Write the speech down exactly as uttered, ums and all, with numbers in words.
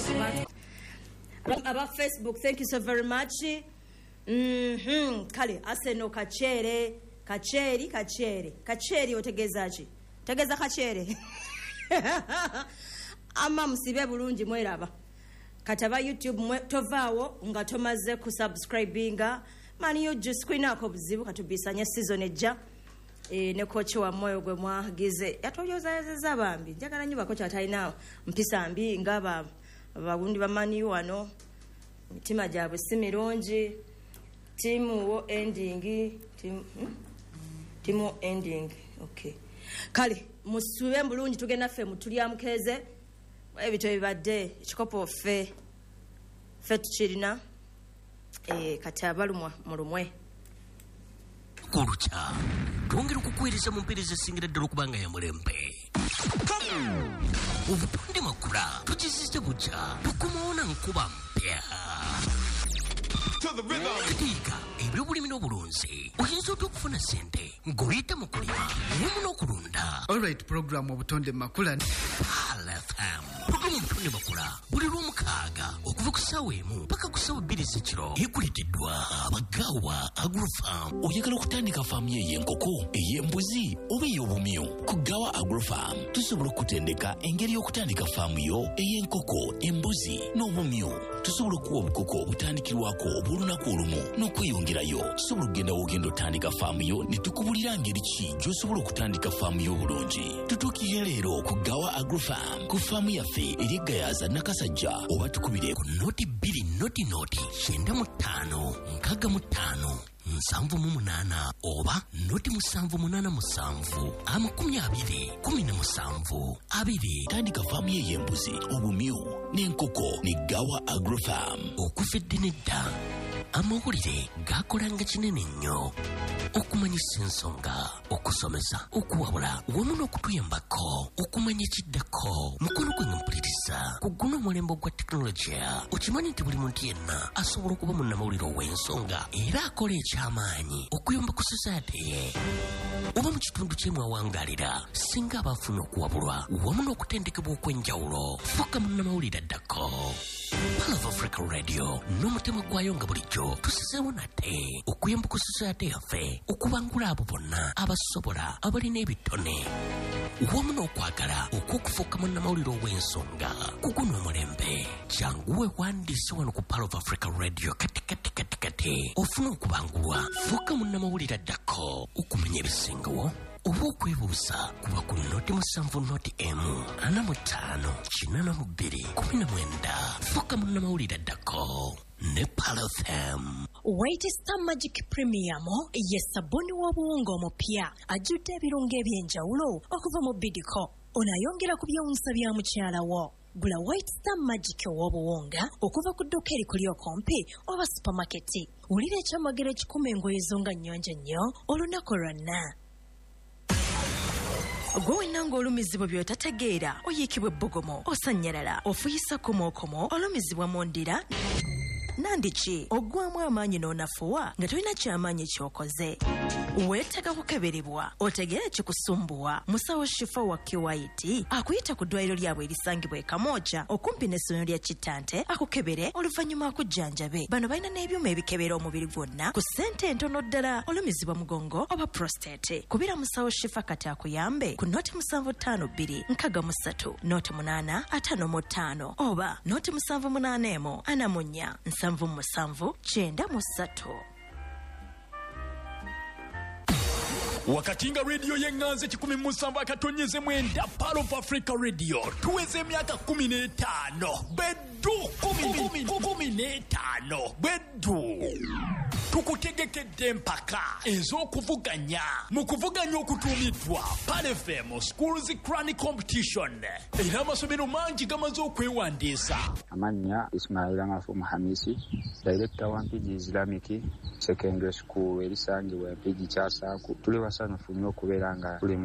About Facebook, thank you so very much. Mhm. Kale Arsenal kachere, kacheri, kachere. Kacheri otegezachi. Tegeza kachere. Ama msibe bulungi mweraba. Kataba YouTube mwe tovaawo nga tomaze ku subscribinga. Mani yo just screen ako buzibu katubisanya season ejja. E ne coach wa moyo gwe mwagize. Yatoyoza za bambi. Njagala nyiba coach atalinawo. Mpisa mbi ngaba abagundi ba mani wano. Mitima jabu simirungi. Timu wo ending. Timu hmm? Timu ending. Okay. Kale musube mbulungi tugenda ffe mutulya mukeze. Ebito bibadde ekikopo ffe. Ffe tukirina. Eh kati abalumwa mulumwe. Kurucha. Tongera kukwiriza mu mpiriza singira ddala kubanga ya mulembe. Ubutonde makula tukiziste bucha tukumaona nkuba mpya. To the rhythm. Katika ebulimi n'obulunzi oyinza okufuna sente ng'oyita mu kulima nemu n'okulunda. Alright, program obutonde makula L F M programu obutonde makula buli lw'omukaaga okuva ku ssaawa emu paka ku ssaawa bbiri z'ekiro ekuleeteddwa abagaawa Agrofarm. Oyagala okutandika faamu y'enkoko ey'embuzi oba ey'obumyu ku Gawa Agrofarm tusobola okutendeka engeri y'okutandika faamu yo ey'enkoko embuzi n'obumyu. Tusobola okuwa obukoko obutandikirwako obw'olunaku olumu n'okweyongerayo. Tusobola okugenda w'ogenda otandika faamu yo ne tukubulira ngeri ki gy'osobola okutandika faamu y'obulungi. Tutuukirira leero ku Gawa Agrofarm ku faamu yaffe eri Gayaza Nakasajja oba tukubire ku noti bbiri noti noti kyenda mu ttaano nkaaga mu ttaano nsanvu mu munaana oba noti musanvu munaana musanvu amakumi abiri kumi na musanvu abiri. Tandika faamu y'embuzi obumyu n'enkoko ne Gawa Agrofarm. Okuva eddene dda amawulire gaakolanga kinene nnyo okumanyisa ensonga okusomesa okuwabula wamu n'okutuyambako okumanya ekiddako mukono gwe nga mpuliriza ku guno omulembe gwa tekinologiya. Okimanyi nti buli muntu yenna asobola okuba munnamawulire ow'ensonga era akola ekyamaanyi okuyamba ku society ye oba mu kitundu kye mwawangaalira singa abaafuna okuwabulwa wamu n'okutendekebwa okw'enjawulo. Fuuka munnamawulire addako. Pearl of Africa Radio n'omutima gwayo nga bulijjo tusizeewo nate okuyamba ku society yaffe okubangula abo bonna abasobola abalina ebitone wamu n'okwagala okw'okufuuka munnamawulire ow'ensonga ku guno omulembe. Janguwe wandiise wano ku Pearl of Africa Radio kati kati kati kati ofuna okubangulwa. Fuuka munnamawulire addako okumanya ebisingawo oba okwebuuza kuba ku noti musanvu noti emu ana mu ttaano kinaana mu bbiri kumi na mwenda. Fuuka munnamawulire addako ne Pearl F M. White Star Magic Premium ye sabuni w'obuwunga omupya ajjudde ebirungo eby'enjawulo okuva mu Bidco. Onayongera ku byewunsa bya mukyala wo. Gula White Star Magic w'obuwunga okuva ku dduuka erikuli okumpi oba supermarket. Wulira ekyamagero ekikuma engoye zo nga nnyonjo nnyo olunaku lwonna. Gwe nanga olumizibwa by'otategeera oyiikibwa ebbugumu osanyalala ofuyisa kumookomo olumizibwa mu ndira nandiki ogwamu amaanyi n'onafuwa nga tolina kyamaanyi kyokoze. Weetaaga kukeberebwa otegeere kikusumbuwa. Musawo Shifa wa Kiwaiti akuyita ku ddwaliro lyabwe erisangibwa e Kamooja okumpi n'essomero lya Kitante akukebere oluvannyuma akujjanjabe. Bano balina n'ebyuma ebikebera omubiri gwonna ku ssente entono ddala olumizibwa mugongo oba prostate. Kubira Musawo Shifa kati akuyambe ku noti musanvu ttaano bbiri nkaaga mu ssatu noti munaana ataano mu ttaano oba noti musanvu munaana emu ana mu nnya nsanvu mu musanvu kyenda mu ssatu. Wakatinga radio yenganze kikumi musamba akatonyeze mwenda Pearl of Africa Radio tuweze emyaka kumi n'etaano beddu kumi kumi n'etaano beddu tukutegekedde empaka ez'okuvuganya mu kuvuganya okutuumiddwa Pearl F M Schools Crown Competition era amasomero mangi gamaze okwewandiisa. Amanya Ismail Angafu Muhamisi Director wa Mpigi Islamic Secondary School erisangibwa Mpigi Kyasaku. Tuli basanyufu nnyo okubeera nga tuli